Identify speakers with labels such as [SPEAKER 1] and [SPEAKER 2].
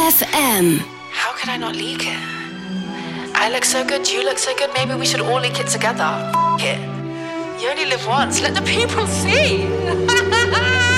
[SPEAKER 1] FM.
[SPEAKER 2] How could I not leak it? I look so good, you look so good, maybe we should all leak it together. F*** it. You only live once, let the people see.